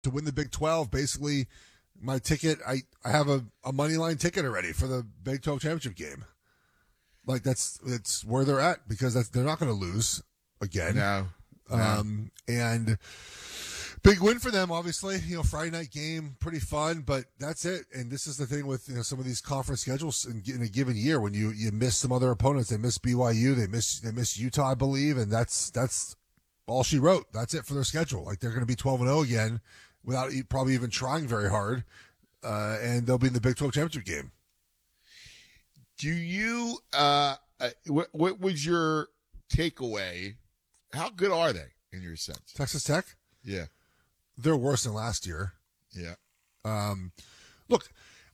to win the Big 12. Basically, my ticket, I have a money line ticket already for the Big 12 championship game. Like it's where they're at because they're not going to lose again. No. And big win for them, obviously. Friday night game, pretty fun, but that's it. And this is the thing with some of these conference schedules in a given year when you miss some other opponents. They miss BYU, they miss Utah, I believe, and that's all she wrote. That's it for their schedule. Like they're going to be 12-0 again without probably even trying very hard, and they'll be in the Big 12 championship game. Do you? What was your takeaway? How good are they in your sense? Texas Tech? Yeah. They're worse than last year. Yeah. Look,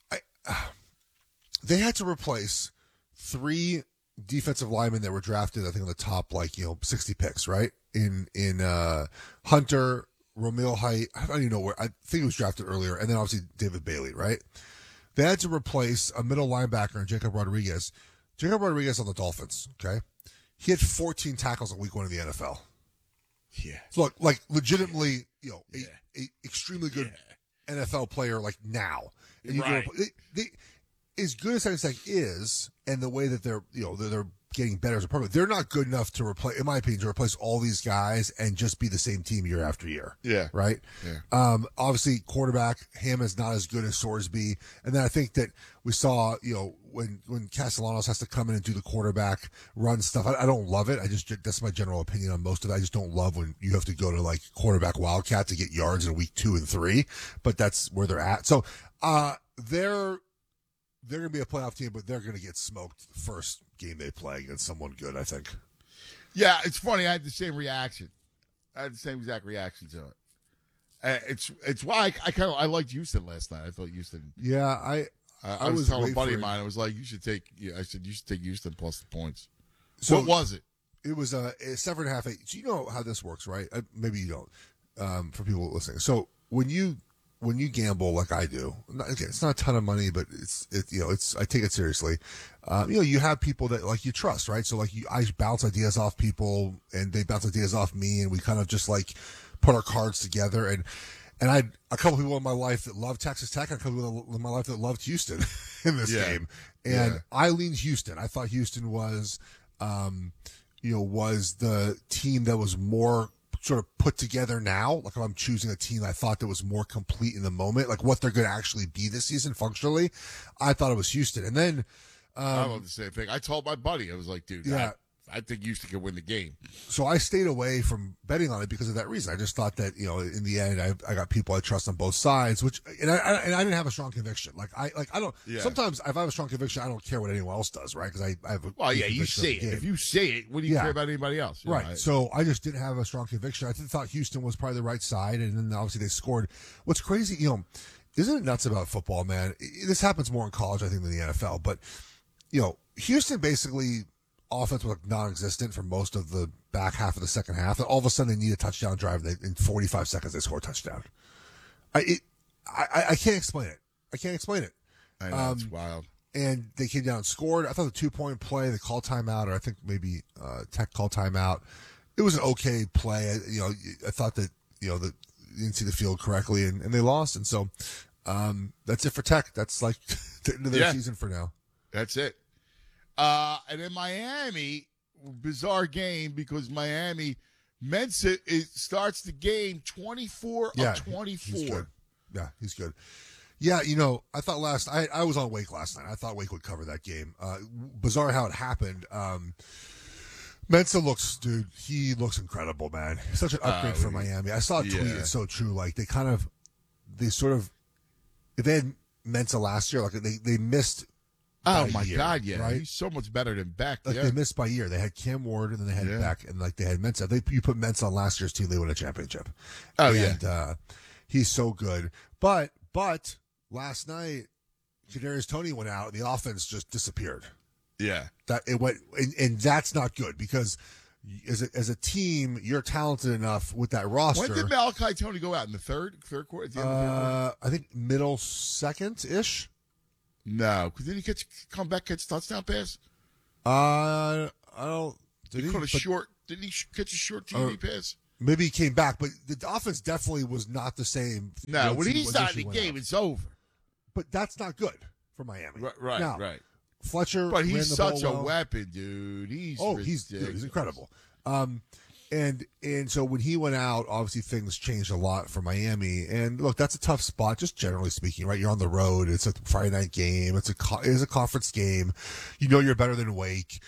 they had to replace 3 defensive linemen that were drafted, I think, in the top 60 picks, right? In Hunter, Romeo Height, I don't even know where. I think he was drafted earlier, and then obviously David Bailey, right? They had to replace a middle linebacker in Jacob Rodriguez. Jacob Rodriguez on the Dolphins, okay? He had 14 tackles in week 1 of the NFL. Yeah. So look, like legitimately, a extremely good NFL player like now. And Right. As good as Texas Tech is, and the way that they're getting better as a program, they're not good enough to replace, in my opinion, to replace all these guys and just be the same team year after year. Yeah. Right? Yeah. Obviously, quarterback, Hammond's not as good as Sorsby. And then I think that we saw, when Castellanos has to come in and do the quarterback run stuff, I don't love it. That's my general opinion on most of it. I just don't love when you have to go to quarterback wildcat to get yards in week 2 and 3, but that's where they're at. So, they're going to be a playoff team, but they're going to get smoked the first game they play against someone good, I think. Yeah, it's funny. I had the same reaction. I had the same exact reaction to it. It's why I liked Houston last night. I thought Houston. Yeah, I was telling a buddy of mine. I was like, you should take Houston plus the points. So what was it? It was a 7.5, 8. So you know how this works, right? Maybe you don't. For people listening, so when you gamble like I do, again, it's not a ton of money, but I take it seriously. You have people that you trust, right? So I bounce ideas off people and they bounce ideas off me, and we kind of just put our cards together. And I had a couple people in my life that loved Texas Tech, and a couple people in my life that loved Houston in this game. And I leaned Houston. I thought Houston was, was the team that was more sort of put together now. If I'm choosing a team I thought that was more complete in the moment, what they're going to actually be this season functionally, I thought it was Houston. And then I love the same thing. I told my buddy, I was like, dude, I think Houston could win the game. So I stayed away from betting on it because of that reason. I just thought that, in the end, I got people I trust on both sides, and I didn't have a strong conviction. I don't, sometimes if I have a strong conviction, I don't care what anyone else does, right? Because I have you say it. If you say it, what do you care about anybody else? Right. So I just didn't have a strong conviction. I thought Houston was probably the right side, and then obviously they scored. What's crazy, isn't it nuts about football, man? This happens more in college, I think, than the NFL, but, Houston basically offense was non-existent for most of the back half of the second half, and all of a sudden they need a touchdown drive. In 45 seconds, they score a touchdown. I can't explain it. I know, it's wild. And they came down and scored. I thought the 2-point play, they called timeout, or I think maybe Tech called timeout. It was an okay play. I thought that they didn't see the field correctly, and they lost. And so that's it for Tech. That's the end of their season for now. That's it. And in Miami, bizarre game because Miami, Mensah starts the game 24 of 24. He's good. Yeah, he's good. Yeah, I thought I was on Wake last night. I thought Wake would cover that game. Bizarre how it happened. Mensah he looks incredible, man. Such an upgrade for Miami. I saw a tweet. It's so true. If they had Mensah last year, they missed. Oh my year, God! Yeah, right? He's so much better than Beck. They missed by a year. They had Cam Ward, and then they had Beck, and they had Mensah. You put Mensah on last year's team, they win a championship. Oh he's so good. But last night, Kadarius Toney went out, and the offense just disappeared. Yeah, that it went, and that's not good because as a team, you're talented enough with that roster. When did Malachi Toney go out in the third quarter? At the end of the third quarter? I think middle second ish. No, because didn't he come back, catch a touchdown pass? I don't. Didn't he catch a short TD pass? Maybe he came back, but the offense definitely was not the same. No, when he's not in he the went game, out. it's over. But that's not good for Miami. Right, now, right. Fletcher, But ran he's the such ball a well. weapon, dude. He's incredible. And so when he went out, obviously things changed a lot for Miami. And look, that's a tough spot, just generally speaking, right? You're on the road. It's a Friday night game. It is a conference game. You know you're better than Wake.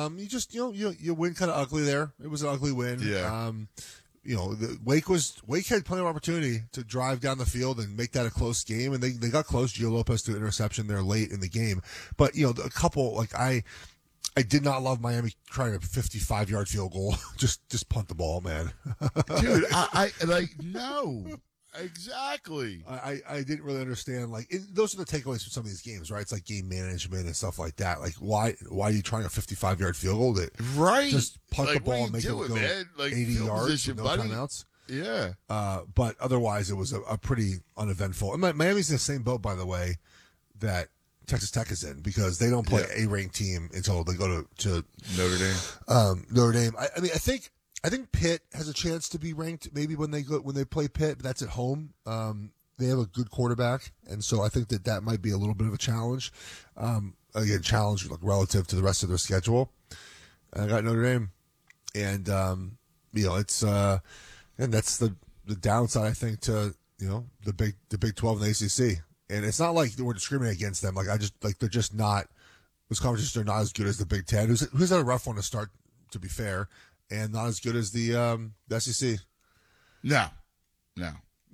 You win kind of ugly there. It was an ugly win. Yeah. Wake had plenty of opportunity to drive down the field and make that a close game, and they got close. Gio Lopez to an interception there late in the game, but a couple I did not love Miami trying a 55-yard field goal. just punt the ball, man. Dude, I no. Exactly. I didn't really understand. Those are the takeaways from some of these games, right? It's like game management and stuff like that. Like, why are you trying a 55-yard field goal? Right. Just punt the ball and make it doing, go man? 80 yards with no timeouts. Yeah. But otherwise, it was a pretty uneventful. And Miami's in the same boat, by the way, that Texas Tech is in, because they don't play a ranked team until they go to Notre Dame. Notre Dame. I think Pitt has a chance to be ranked maybe when they play Pitt, but that's at home. They have a good quarterback, and so I think that might be a little bit of a challenge. Challenge relative to the rest of their schedule. I got Notre Dame, and it's and that's the downside, I think, to the Big 12 and the ACC. And it's not like we're discriminating against them. They're just not. Those conferences are not as good as the Big Ten. Who's had a rough one to start, to be fair, and not as good as the SEC. No. Yeah.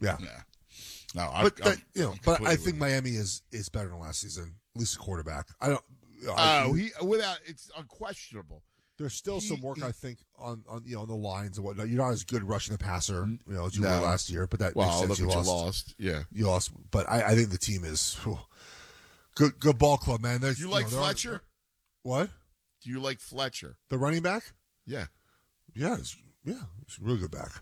No. But I think Miami is better than last season. At least the quarterback. I don't. It's unquestionable. There's still some work, I think, on the lines and whatnot. You're not as good rushing the passer, as you were last year. But that makes sense. You lost. Yeah, you lost. But I think the team is good ball club, man. Do you like Fletcher? What? Do you like Fletcher, the running back? Yeah, he's a really good back.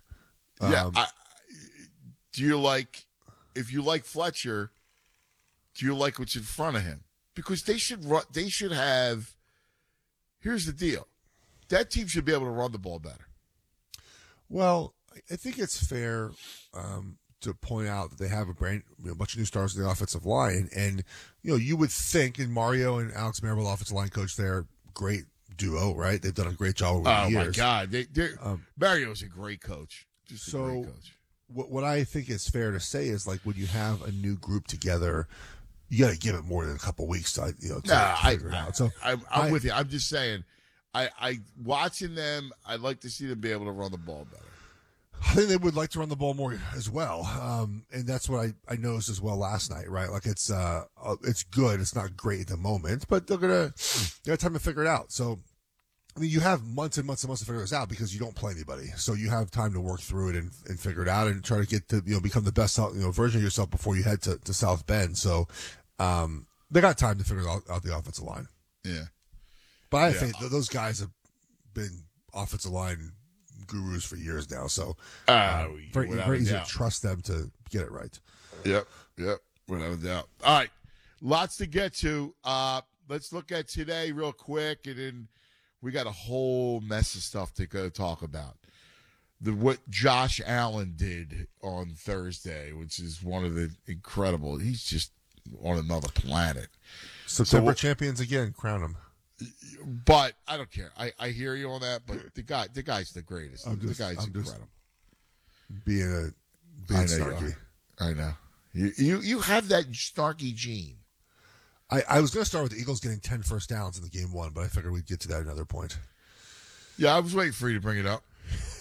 Do you like? If you like Fletcher, do you like what's in front of him? Because they should run. They should have. Here's the deal. That team should be able to run the ball better. Well, I think it's fair to point out that they have a bunch of new stars in the offensive line, and you would think, and Mario and Alex Marable, offensive line coach, there, great duo, right? They've done a great job over the years. Oh my God, Mario's a great coach. Just a great coach. What I think is fair to say is, when you have a new group together, you got to give it more than a couple weeks to figure it out. So I'm with you. I'm just saying, I watching them, I'd like to see them be able to run the ball better. I think they would like to run the ball more as well, and that's what I noticed as well last night. Right, it's good. It's not great at the moment, but they got time to figure it out. So, you have months and months and months to figure this out because you don't play anybody. So you have time to work through it and figure it out and try to get to become the best version of yourself before you head to South Bend. So. They got time to figure out the offensive line. Yeah. But I think those guys have been offensive line gurus for years now. So very easy to trust them to get it right. Yep. Without a doubt. All right. Lots to get to. Let's look at today real quick, and then we got a whole mess of stuff to go talk about. What Josh Allen did on Thursday, which is one of the incredible. He's just on another planet. September champions again, crown him. But I don't care. I hear you on that, but the guy's the greatest. The guy's incredible. Being snarky. I know. You have that snarky gene. I was going to start with the Eagles getting 10 first downs in the game one, but I figured we'd get to that at another point. Yeah, I was waiting for you to bring it up.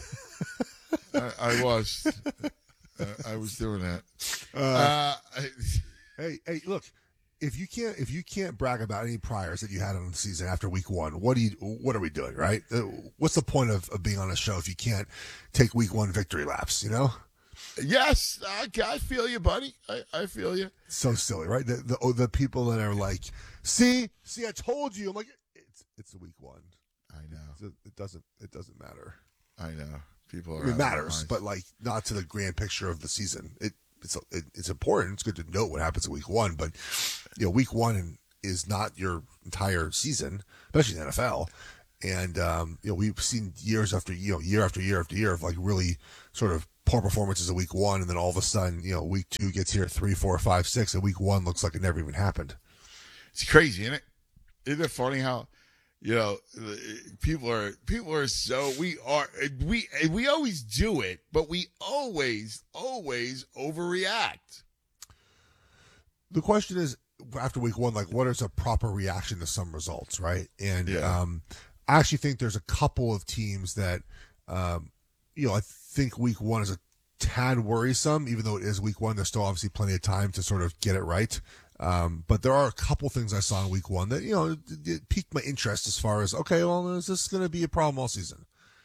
I was. I was doing that. Hey, look, if you can't brag about any priors that you had on the season after week one, what are we doing, right? What's the point of being on a show if you can't take week one victory laps, Yes, I feel you, buddy. I feel you. So silly, right? The people that are like, see, I told you. I'm like, it's week one. I know. It doesn't matter. I know. People are. It matters, but not to the grand picture of the season. It's important. It's good to note what happens in week one, but week one is not your entire season, especially in the NFL. And we've seen year after year of like really sort of poor performances in week one, and then all of a sudden, week two gets here 3, 4, 5, 6, and week one looks like it never even happened. It's crazy, isn't it? Isn't it funny how people are so we always do it, but we always overreact. The question is, after week one, like, what is a proper reaction to some results, right? And I actually think there's a couple of teams that, I think week one is a tad worrisome, even though it is week one. There's still obviously plenty of time to sort of get it right. But there are a couple things I saw in week one that, it piqued my interest as far as, okay, well, is this going to be a problem all season?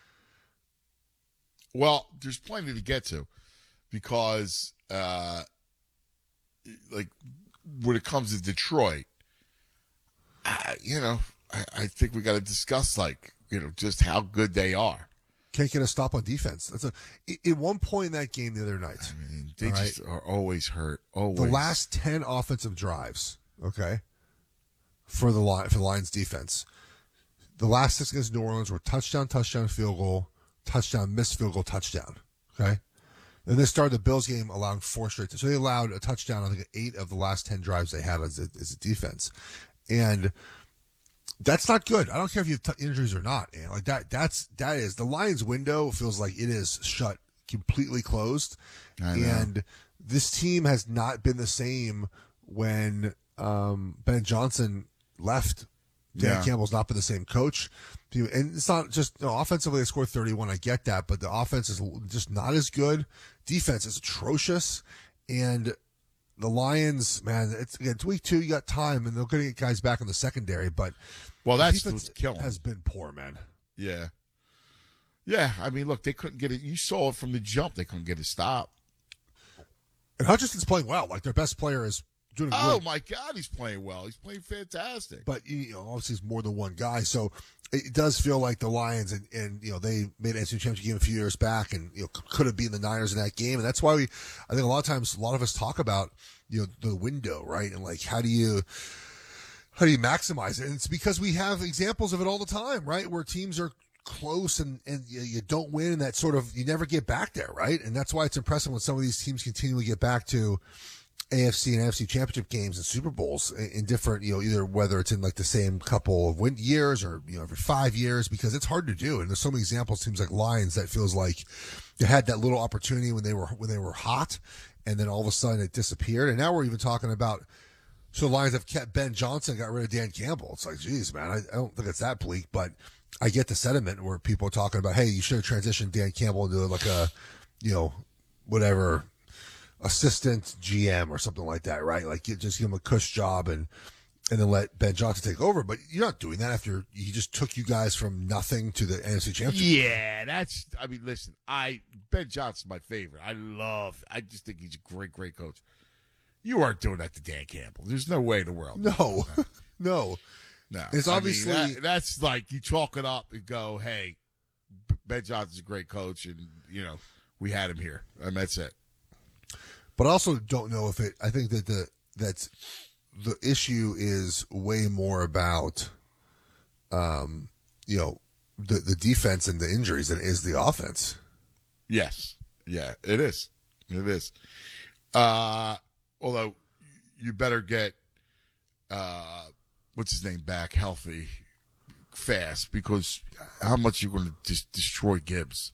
Well, there's plenty to get to because, when it comes to Detroit, I think we got to discuss, just how good they are. Can't get a stop on defense. At one point in that game the other night. I mean, they just are always hurt. Always. The last 10 offensive drives, okay, for the Lions defense. The last 6 against New Orleans were touchdown, field goal, touchdown, missed field goal, touchdown. Okay? And they started the Bills game allowing 4 straight. So they allowed a touchdown, I think, 8 of the last 10 drives they had as a defense. And that's not good. I don't care if you have injuries or not. Man. Like that is the Lions' window feels like it is shut, completely closed. And this team has not been the same when Ben Johnson left. Dan Campbell's not been the same coach. And it's not just offensively they scored 31. I get that, but the offense is just not as good. Defense is atrocious, and the Lions, man, it's week 2. You got time, and they're going to get guys back in the secondary. But that's what's killing. Has been poor, man. Yeah. I mean, look, they couldn't get it. You saw it from the jump. They couldn't get a stop. And Hutchinson's playing well. Like their best player is doing. Oh my God, he's playing well. He's playing fantastic. But obviously, he's more than one guy, so it does feel like the Lions and they made an NFC Championship game a few years back, and could have beaten the Niners in that game, and that's why I think a lot of times a lot of us talk about the window, right, and like how do you maximize it? And it's because we have examples of it all the time, right, where teams are close and you don't win, and that sort of you never get back there, right, and that's why it's impressive when some of these teams continually get back to AFC and NFC championship games and Super Bowls in different, either whether it's in like the same couple of years or, every 5 years, because it's hard to do. And there's so many examples, teams like Lions, that feels like they had that little opportunity when they were hot, and then all of a sudden it disappeared. And now we're even talking about, so the Lions have kept Ben Johnson, got rid of Dan Campbell. It's like, geez, man, I don't think it's that bleak, but I get the sentiment where people are talking about, hey, you should have transitioned Dan Campbell into like a, whatever, assistant GM or something like that, right? Like you just give him a cush job and then let Ben Johnson take over. But you're not doing that after he just took you guys from nothing to the NFC Championship. Yeah, listen, Ben Johnson's my favorite. I just think he's a great coach. You aren't doing that to Dan Campbell. There's no way in the world. No. No. It's obviously that's like you chalk it up and go, hey, Ben Johnson's a great coach, and we had him here, and that's it. But I also don't know if I think that the issue is way more about, the defense and the injuries than it is the offense. Yes. Yeah, it is. It is. Although you better get, what's his name back healthy fast, because how much you're going to just destroy Gibbs?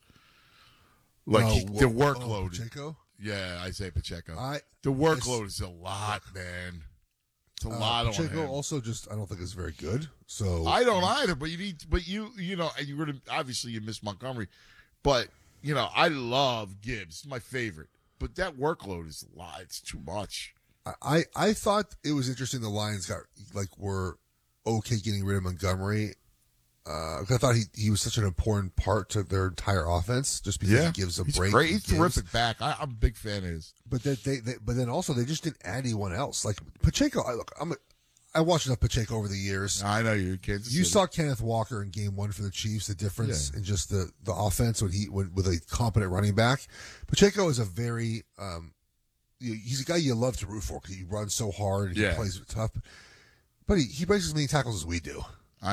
Like the workload. Pacheco? Yeah, Isaiah Pacheco. The workload is a lot, man. It's a lot on him. Pacheco also I don't think is very good. So I don't either. But and you're gonna obviously you miss Montgomery, but I love Gibbs. He's my favorite. But that workload is a lot. It's too much. I thought it was interesting. The Lions were okay getting rid of Montgomery. I thought he was such an important part to their entire offense, just because he gives a break. Great. He's terrific back. I'm a big fan of his. But then also they just didn't add anyone else. Like Pacheco, I watched enough Pacheco over the years. I know you kids. You saw Kenneth Walker in Game 1 for the Chiefs. The difference in just the offense with a competent running back. Pacheco is a very he's a guy you love to root for because he runs so hard and he plays tough. But he breaks as many tackles as we do. I know.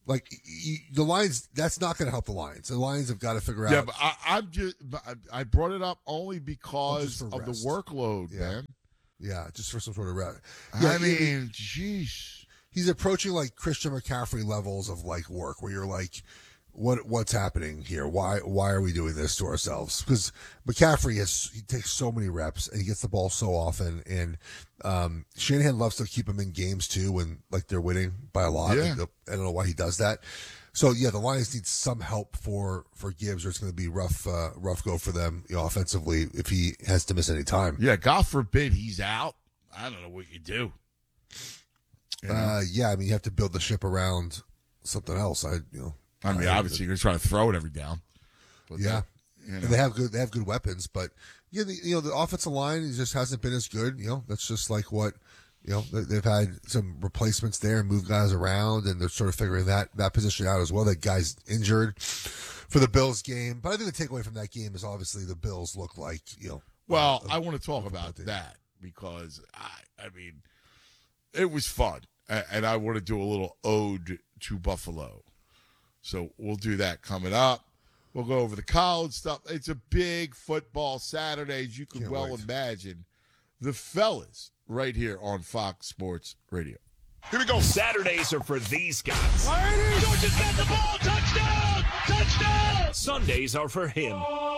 Like the Lions, that's not going to help the Lions. The Lions have got to figure out. Yeah, but I brought it up only because of the workload, man. Yeah, just for some sort of rest. Yeah, I mean, jeez. He's approaching like Christian McCaffrey levels of like work, where you're like, what's happening here? Why are we doing this to ourselves? Because McCaffrey he takes so many reps and he gets the ball so often, and Shanahan loves to keep him in games too when like they're winning by a lot. Yeah. I don't know why he does that. So yeah, the Lions need some help for Gibbs, or it's going to be rough go for them, offensively if he has to miss any time. Yeah, God forbid he's out. I don't know what you do. Yeah, I mean you have to build the ship around something else. I mean, obviously you're trying to throw it every down. But yeah, and they have good weapons, but the offensive line just hasn't been as good. That's just like what they've had some replacements there and moved guys around, and they're sort of figuring that position out as well. That guy's injured for the Bills game, but I think the takeaway from that game is obviously the Bills look like Well, I want to talk about that because I mean, it was fun, and I want to do a little ode to Buffalo. So we'll do that coming up. We'll go over the college stuff. It's a big football Saturday, as you can imagine. The fellas right here on Fox Sports Radio. Here we go. Saturdays are for these guys. Georgia's got the ball. Touchdown! Touchdown! Sundays are for him.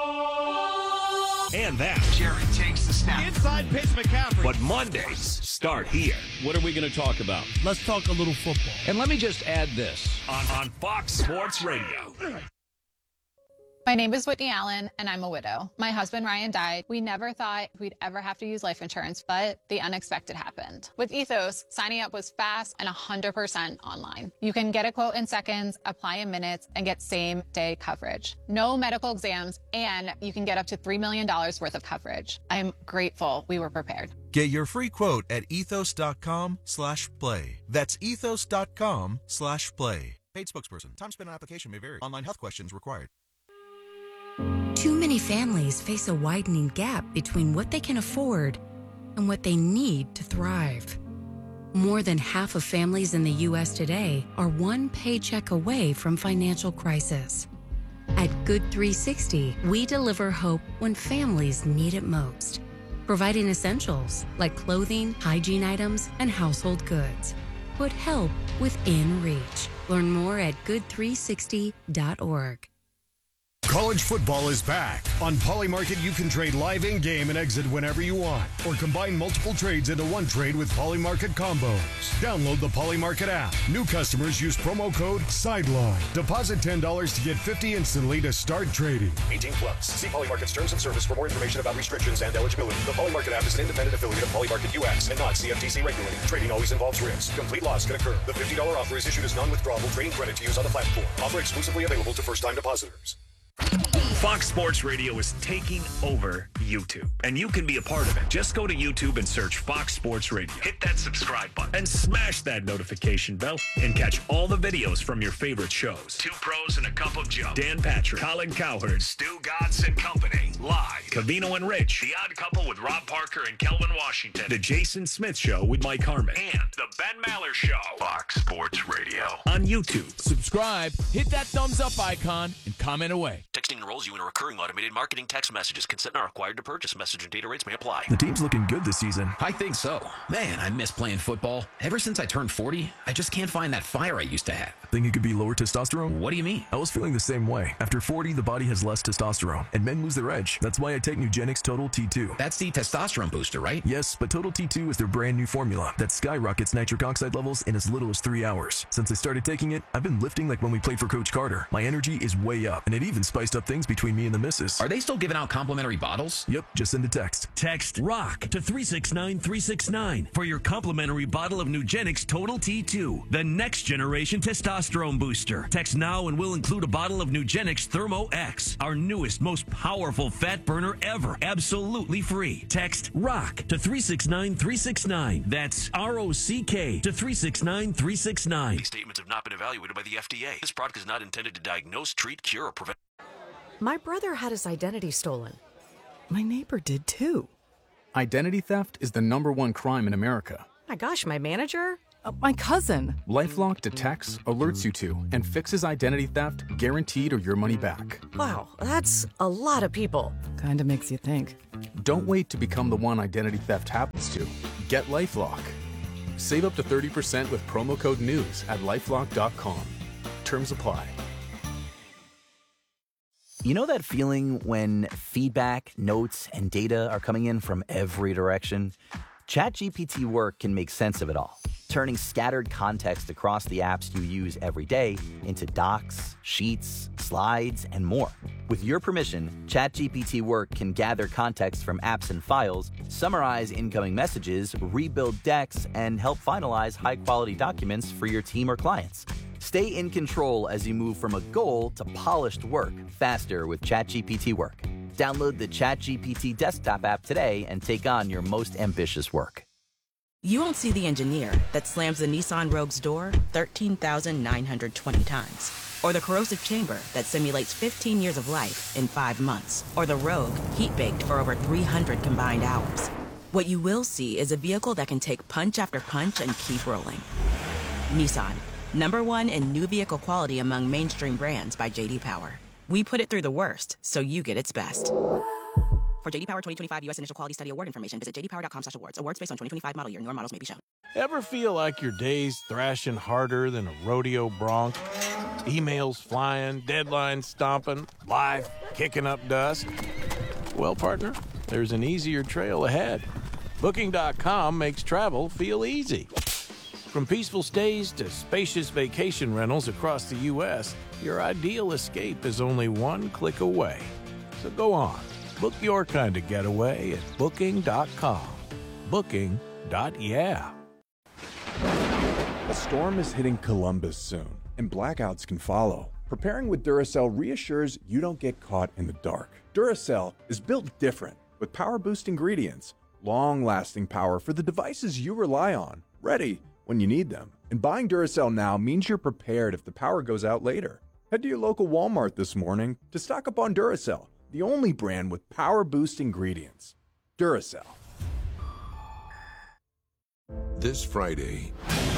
And that. Jerry takes the snap. Inside pitch, McCaffrey. But Mondays start here. What are we going to talk about? Let's talk a little football. And let me just add this. On Fox Sports Radio. My name is Whitney Allen, and I'm a widow. My husband, Ryan, died. We never thought we'd ever have to use life insurance, but the unexpected happened. With Ethos, signing up was fast and 100% online. You can get a quote in seconds, apply in minutes, and get same-day coverage. No medical exams, and you can get up to $3 million worth of coverage. I'm grateful we were prepared. Get your free quote at ethos.com/play. That's ethos.com/play. Paid spokesperson. Time spent on application may vary. Online health questions required. Too many families face a widening gap between what they can afford and what they need to thrive. More than half of families in the U.S. today are one paycheck away from financial crisis. At Good 360, we deliver hope when families need it most, providing essentials like clothing, hygiene items, and household goods. Put help within reach. Learn more at good360.org. College football is back. On Polymarket, you can trade live in-game and exit whenever you want, or combine multiple trades into one trade with Polymarket combos. Download the Polymarket app. New customers use promo code SIDELINE. Deposit $10 to get $50 instantly to start trading. 18 plus. See Polymarket's terms of service for more information about restrictions and eligibility. The Polymarket app is an independent affiliate of Polymarket US and not CFTC regulated. Trading always involves risk. Complete loss can occur. The $50 offer is issued as non-withdrawable trading credit to use on the platform. Offer exclusively available to first-time depositors. Fox Sports Radio is taking over YouTube, and you can be a part of it. Just go to YouTube and search Fox Sports Radio. Hit that subscribe button and smash that notification bell and catch all the videos from your favorite shows. Two Pros and a Cup of Joe. Dan Patrick, Colin Cowherd, Stu Godson and Company. Live. Cavino and Rich. The Odd Couple with Rob Parker and Kelvin Washington. The Jason Smith Show with Mike Harmon. And The Ben Maller Show. Fox Sports Radio. On YouTube. Subscribe, hit that thumbs up icon, and comment away. Texting enrolls you in a recurring automated marketing text messages. Consent not required to purchase. Message and data rates may apply. The team's looking good this season. I think so. Man, I miss playing football. Ever since I turned 40, I just can't find that fire I used to have. Think it could be lower testosterone? What do you mean? I was feeling the same way. After 40, the body has less testosterone, and men lose their edge. That's why I take Nugenix Total T2. That's the testosterone booster, right? Yes, but Total T2 is their brand new formula that skyrockets nitric oxide levels in as little as 3 hours. Since I started taking it, I've been lifting like when we played for Coach Carter. My energy is way up, and it even spiced up things between me and the missus. Are they still giving out complimentary bottles? Yep, just send a text. Text ROCK to 369-369 for your complimentary bottle of Nugenix Total T2, the next generation testosterone booster. Text now and we'll include a bottle of Nugenix Thermo X, our newest, most powerful fat burner ever, absolutely free. Text ROCK to 369-369. That's ROCK to 369-369. These statements have not been evaluated by the FDA. This product is not intended to diagnose, treat, cure, or prevent. My brother had his identity stolen. My neighbor did too. Identity theft is the #1 crime in America. My gosh, my manager? My cousin. LifeLock detects, alerts you to, and fixes identity theft guaranteed or your money back. Wow, that's a lot of people. Kinda makes you think. Don't wait to become the one identity theft happens to. Get LifeLock. Save up to 30% with promo code NEWS at LifeLock.com. Terms apply. You know that feeling when feedback, notes, and data are coming in from every direction? ChatGPT Work can make sense of it all, turning scattered context across the apps you use every day into docs, sheets, slides, and more. With your permission, ChatGPT Work can gather context from apps and files, summarize incoming messages, rebuild decks, and help finalize high-quality documents for your team or clients. Stay in control as you move from a goal to polished work faster with ChatGPT Work. Download the ChatGPT desktop app today and take on your most ambitious work. You won't see the engineer that slams the Nissan Rogue's door 13,920 times. Or the corrosive chamber that simulates 15 years of life in 5 months. Or the Rogue heat-baked for over 300 combined hours. What you will see is a vehicle that can take punch after punch and keep rolling. Nissan, #1 in new vehicle quality among mainstream brands by J.D. Power. We put it through the worst, so you get its best. For J.D. Power 2025 U.S. Initial Quality Study Award information, visit jdpower.com/awards. Awards based on 2025 model year. Newer models may be shown. Ever feel like your day's thrashing harder than a rodeo bronc? Emails flying, deadlines stomping, life kicking up dust? Well, partner, there's an easier trail ahead. Booking.com makes travel feel easy. From peaceful stays to spacious vacation rentals across the U.S., your ideal escape is only one click away. So go on, book your kind of getaway at Booking.com. Booking.yeah. A storm is hitting Columbus soon, and blackouts can follow. Preparing with Duracell reassures you don't get caught in the dark. Duracell is built different, with power-boost ingredients, long-lasting power for the devices you rely on, ready when you need them. And buying Duracell now means you're prepared if the power goes out later. Head to your local Walmart this morning to stock up on Duracell, the only brand with power-boost ingredients. Duracell. This Friday...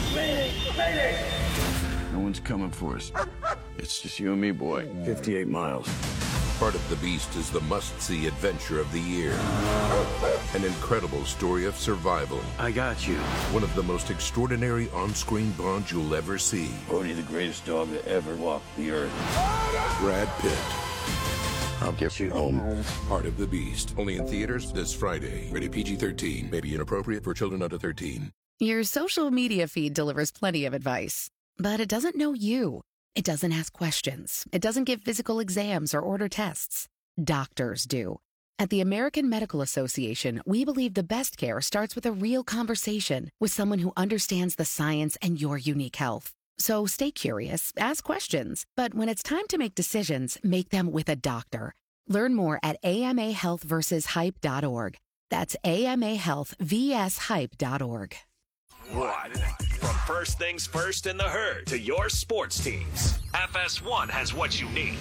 No one's coming for us. It's just you and me, boy. 58 miles. Heart of the Beast is the must-see adventure of the year. An incredible story of survival. I got you. One of the most extraordinary on-screen bonds you'll ever see. Bodhi, the greatest dog that ever walked the earth. Brad Pitt. I'll get you home. Heart of the Beast. Only in theaters this Friday. Rated PG-13. May be inappropriate for children under 13. Your social media feed delivers plenty of advice, but it doesn't know you. It doesn't ask questions. It doesn't give physical exams or order tests. Doctors do. At the American Medical Association, we believe the best care starts with a real conversation with someone who understands the science and your unique health. So stay curious, ask questions, but when it's time to make decisions, make them with a doctor. Learn more at amahealthversushype.org. That's amahealthvshype.org. What? From first things first in the herd to your sports teams, FS1 has what you need.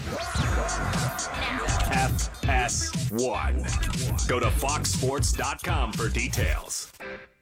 FS1. Go to foxsports.com for details.